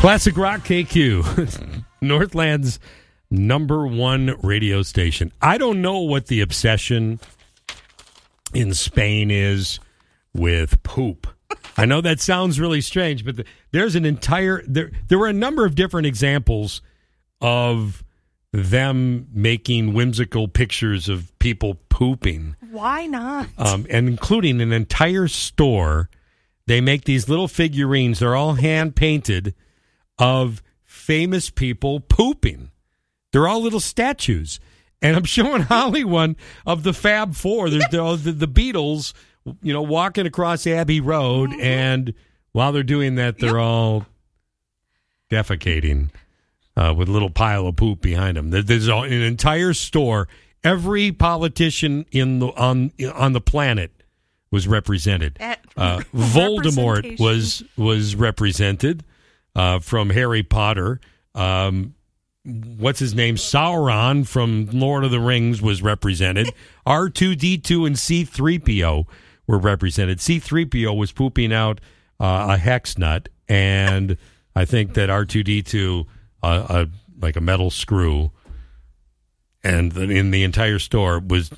Classic Rock KQ, Northland's #1 radio station. I don't know what the obsession in Spain is with poop. I know that sounds really strange, but there's an entire... There were a number of different examples of them making whimsical pictures of people pooping. Why not? And including an entire store. They make these little figurines. They're all hand-painted of famous people pooping. They're all little statues. And I'm showing Holly one of the Fab Four. There's the Beatles, walking across Abbey Road. Mm-hmm. And while they're doing that, they're all defecating with a little pile of poop behind them. There's an entire store. Every politician on the planet was represented. Voldemort was represented from Harry Potter. What's his name? Sauron from Lord of the Rings was represented. R2-D2 and C-3PO were represented. C-3PO was pooping out a hex nut, and I think that R2-D2 like a metal screw, and in the entire store was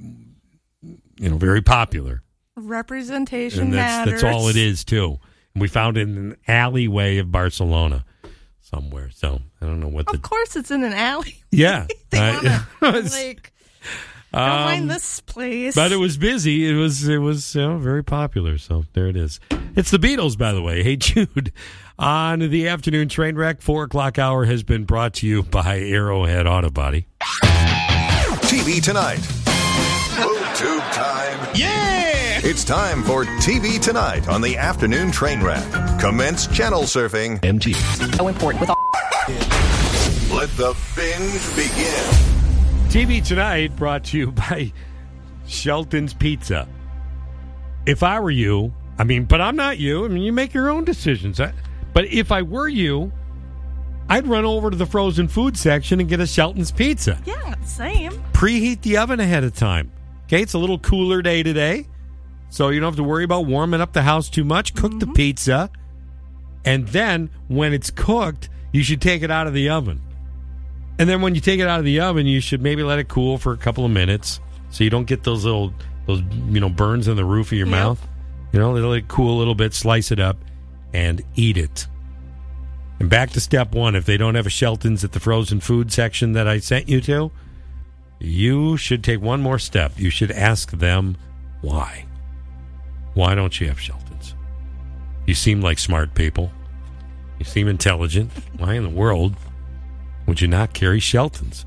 very popular. Representation matters. That's all it is, too. And we found it in an alleyway of Barcelona somewhere. So I don't know what Of course it's in an alley. Yeah. They want to, don't mind this place. But it was busy. It was very popular. So there it is. It's the Beatles, by the way. Hey, Jude. On the afternoon train wreck, 4 o'clock hour has been brought to you by Arrowhead Auto Body. TV Tonight. BoobTube time. Yeah! It's time for TV Tonight on the afternoon train wreck. Commence channel surfing. MG. So important with all. Let the binge begin. TV Tonight brought to you by Shelton's Pizza. If I were you, but I'm not you. You make your own decisions. But if I were you, I'd run over to the frozen food section and get a Shelton's Pizza. Yeah, same. Preheat the oven ahead of time. Okay, it's a little cooler day today, so you don't have to worry about warming up the house too much. Cook the pizza, and then when it's cooked, you should take it out of the oven. And then when you take it out of the oven, you should maybe let it cool for a couple of minutes so you don't get those burns in the roof of your mouth. Let it cool a little bit, slice it up, and eat it. And back to step one. If they don't have a Shelton's at the frozen food section that I sent you to, you should take one more step. You should ask them why. Why don't you have Shelton's? You seem like smart people. You seem intelligent. Why in the world would you not carry Shelton's?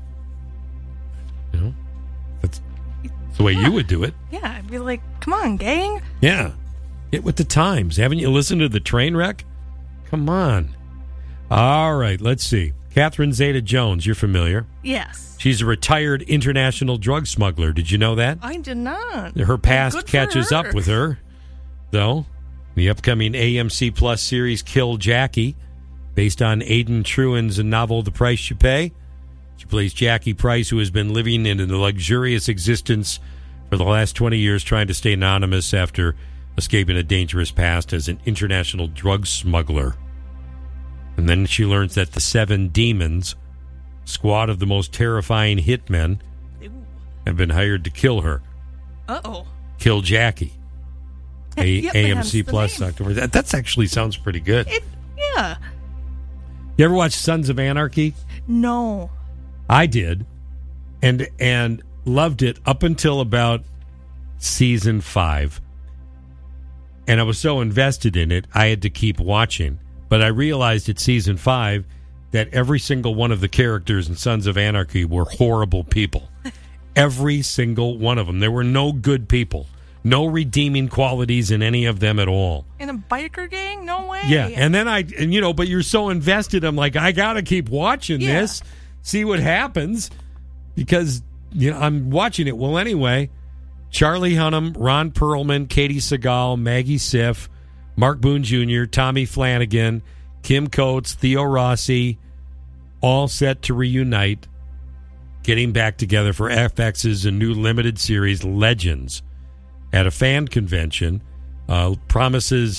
That's the way you would do it. Yeah, I'd be like, come on, gang. Yeah. Get with the times. Haven't you listened to the train wreck? Come on. All right, let's see. Catherine Zeta-Jones, you're familiar. Yes. She's a retired international drug smuggler. Did you know that? I did not. Her past catches up with her, though. The upcoming AMC Plus series Kill Jackie, based on Aidan Truan's novel The Price You Pay. She plays Jackie Price, who has been living in a luxurious existence for the last 20 years, trying to stay anonymous after escaping a dangerous past as an international drug smuggler. And then she learns that the 7 Demons, squad of the most terrifying hitmen, have been hired to kill her. Uh-oh. Kill Jackie. AMC Plus name. October. That actually sounds pretty good. Yeah. You ever watch Sons of Anarchy? No. I did. And loved it up until about season 5. And I was so invested in it, I had to keep watching. But I realized at season 5 that every single one of the characters in Sons of Anarchy were horrible people. Every single one of them. There were no good people. No redeeming qualities in any of them at all. In a biker gang? No way. Yeah, and then but you're so invested, I'm like, I got to keep watching this, see what happens, because I'm watching it. Well, anyway, Charlie Hunnam, Ron Perlman, Katie Seagal, Maggie Siff, Mark Boone Jr., Tommy Flanagan, Kim Coates, Theo Rossi, all set to reunite, getting back together for FX's new limited series, Legends, at a fan convention. Promises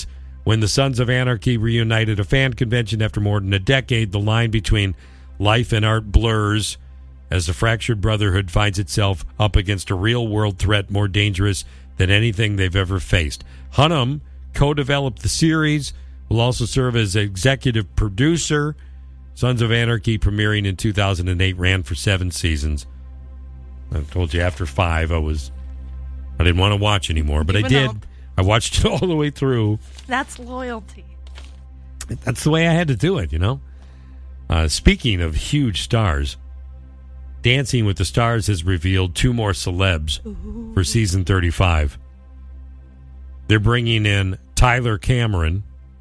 When the Sons of Anarchy reunited a fan convention after more than a decade, the line between life and art blurs as the fractured brotherhood finds itself up against a real-world threat more dangerous than anything they've ever faced. Hunnam co-developed the series, will also serve as executive producer. Sons of Anarchy, premiering in 2008, ran for 7 seasons. I told you after 5, I didn't want to watch anymore, but I did. I watched it all the way through. That's loyalty. That's the way I had to do it, Speaking of huge stars, Dancing with the Stars has revealed 2 more celebs for season 35. They're bringing in Tyler Cameron.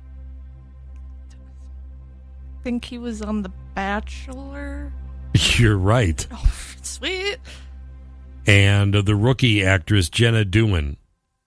I think he was on The Bachelor. You're right. Oh, sweet. And the rookie actress Jenna Dewan.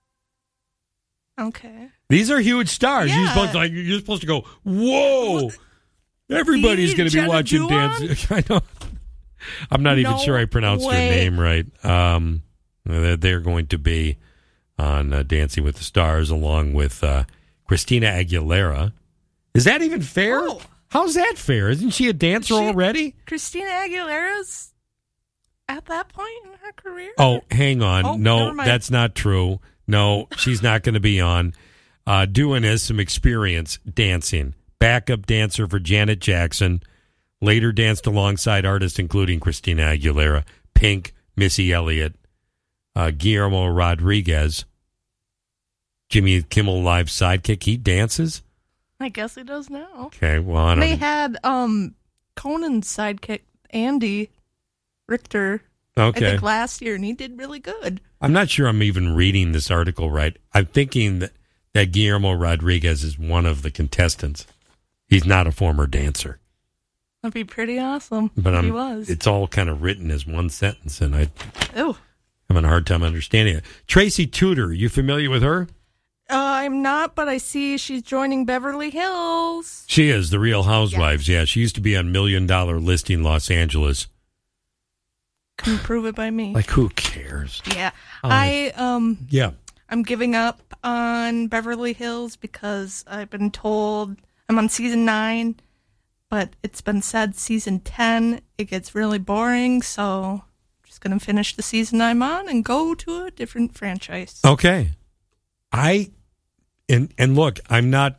Okay. These are huge stars. Yeah. You're supposed to go, whoa! Everybody's going to be watching Dancing. I know. I'm not even sure I pronounced her name right. They're going to be on Dancing with the Stars along with Christina Aguilera. Is that even fair? Oh. How's that fair? Isn't she a dancer already? Christina Aguilera's at that point in her career? Oh, hang on. Oh, no, that's not true. No, she's not going to be on. Dewan has some experience dancing. Backup dancer for Janet Jackson. Later danced alongside artists including Christina Aguilera, Pink, Missy Elliott, Guillermo Rodriguez, Jimmy Kimmel Live sidekick. He dances? I guess he does now. Okay, well, I don't know. They had Conan's sidekick, Andy Richter, I think last year, and he did really good. I'm not sure I'm even reading this article right. I'm thinking that Guillermo Rodriguez is one of the contestants. He's not a former dancer. That'd be pretty awesome But he was. It's all kind of written as one sentence, and I'm Ew. having a hard time understanding it. Tracy Tudor, you familiar with her? I'm not, but I see she's joining Beverly Hills. She is, the Real Housewives, yeah. She used to be on $1 Million Listing Los Angeles. Couldn't prove it by me. Like, who cares? Yeah. Yeah. I'm giving up on Beverly Hills because I've been told I'm on season 9, but it's been said season 10, it gets really boring, so I'm just going to finish the season I'm on and go to a different franchise. Okay. And look, I'm not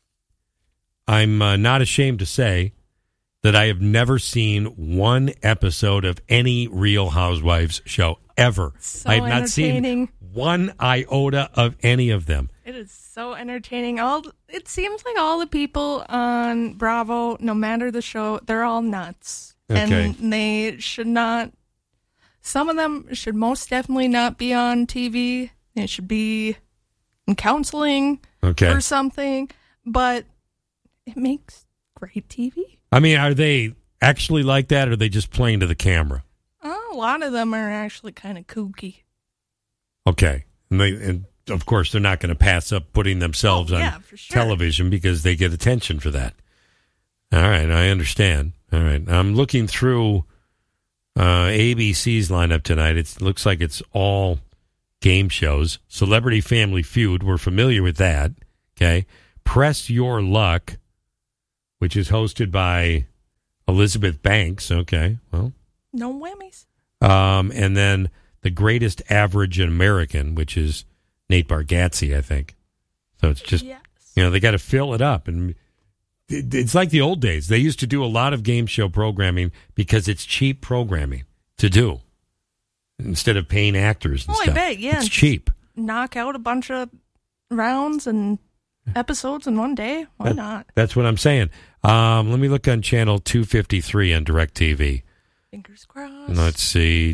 ashamed to say that I have never seen one episode of any Real Housewives show ever. So I have not seen one iota of any of them. It is so entertaining. It seems like all the people on Bravo, no matter the show, they're all nuts. Okay. And they should not, some of them should most definitely not be on TV. They should be in counseling or something. But it makes great TV. I mean, are they actually like that, or are they just playing to the camera? A lot of them are actually kind of kooky. Okay. And of course, they're not going to pass up putting themselves on television because they get attention for that. All right, I understand. All right, I'm looking through ABC's lineup tonight. It looks like it's all game shows. Celebrity Family Feud, we're familiar with that. Okay. Press Your Luck, which is hosted by Elizabeth Banks. Okay, well. No whammies. And then The Greatest Average American, which is Nate Bargatze, I think. So it's just, they got to fill it up. And it's like the old days. They used to do a lot of game show programming because it's cheap programming to do instead of paying actors and stuff. I bet, yeah. It's cheap. Knock out a bunch of rounds and episodes in one day. Why not? That's what I'm saying. Let me look on channel 253 on DirecTV. Fingers crossed. Let's see,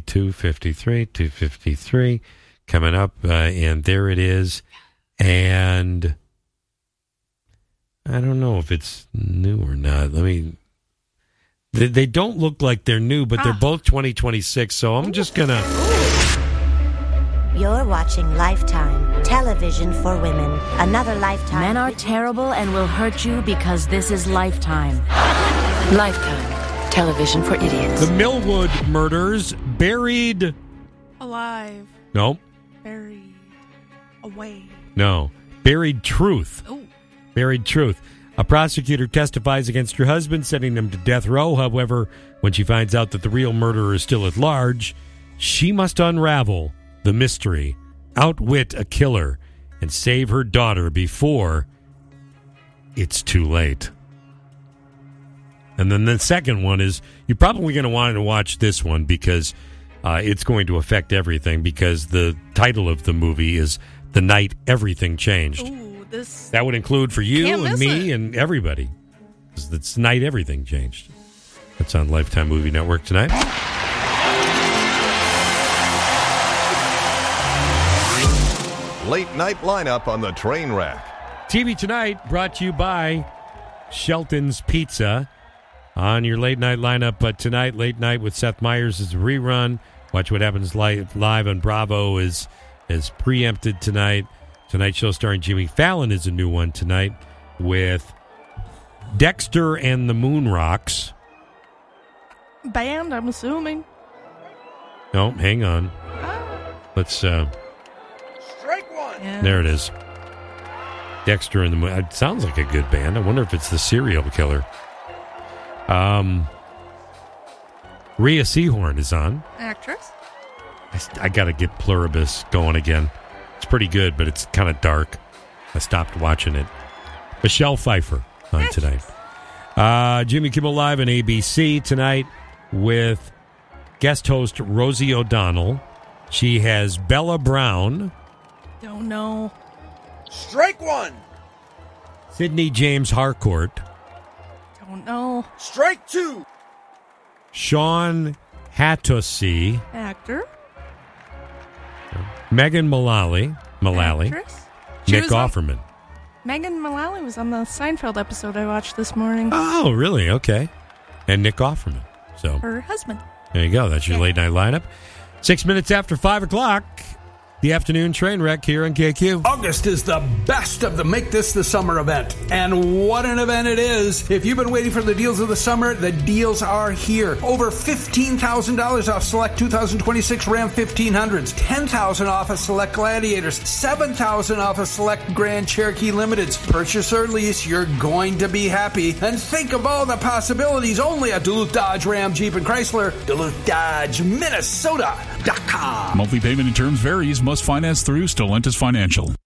253 coming up, and there it is. And I don't know if it's new or not. They don't look like they're new, but they're both 2026, so I'm just going to... You're watching Lifetime, television for women. Another Lifetime. Men are terrible and will hurt you because this is Lifetime. Lifetime, television for idiots. The Millwood murders, buried... Alive. No. Buried. Away. No. Buried Truth. Oh. Buried truth. A prosecutor testifies against her husband, sending him to death row. However, when she finds out that the real murderer is still at large, she must unravel the mystery, outwit a killer, and save her daughter before it's too late. And then the second one is, you're probably going to want to watch this one because it's going to affect everything, because the title of the movie is The Night Everything Changed. Ooh, that would include for you Can't and miss me it. and everybody. It's The Night Everything Changed. That's on Lifetime Movie Network tonight. Late night lineup on the train wreck. TV Tonight brought to you by Shelton's Pizza. On your late night lineup tonight, Late Night with Seth Meyers is a rerun. Watch What Happens live on Bravo is preempted tonight. Tonight's show starring Jimmy Fallon is a new one tonight with Dexter and the Moon Rocks. Band, I'm assuming. No, hang on. Let's... Strike one! Yeah. There it is. Dexter and the Moon... It sounds like a good band. I wonder if it's the serial killer. Rhea Seehorn is on. Actress. I got to get Pluribus going again. It's pretty good, but it's kind of dark. I stopped watching it. Michelle Pfeiffer on tonight. Jimmy Kimmel Live on ABC tonight with guest host Rosie O'Donnell. She has Bella Brown. Don't know. Strike one! Sidney James Harcourt. Don't know. Strike two! Sean Hatosy. Actor. Megan Mullally. Actress. She Nick was on- Offerman. Megan Mullally was on the Seinfeld episode I watched this morning. Oh, really? Okay. And Nick Offerman. So Her husband. there you go. That's your late night lineup. 6 minutes after 5 o'clock, the afternoon train wreck here on KQ. August is the best of the Make This the Summer event. And what an event it is. If you've been waiting for the deals of the summer, the deals are here. Over $15,000 off select 2026 Ram 1500s, $10,000 off of select Gladiators, $7,000 off of select Grand Cherokee Limiteds. Purchase or lease, you're going to be happy. And think of all the possibilities only at Duluth Dodge Ram Jeep and Chrysler. Duluth Dodge, Minnesota.com. Monthly payment in terms varies. Must finance through Stellantis Financial.